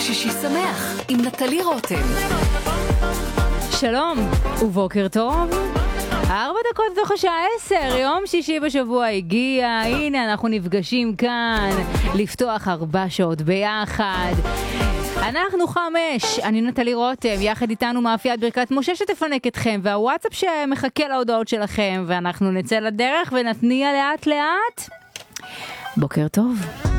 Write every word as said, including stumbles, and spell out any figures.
שישי שמח עם נטלי רותם. שלום ובוקר טוב. ארבע דקות תוך השעה עשר, יום שישי בשבוע הגיע, הנה אנחנו נפגשים כאן לפתוח ארבע שעות ביחד. אנחנו חמש, אני נטלי רותם, יחד איתנו מאפיית ברכת משה שתפנק אתכם, והוואטסאפ שמחכה להודעות שלכם, ואנחנו נצא לדרך ונתניע לאט לאט. בוקר טוב.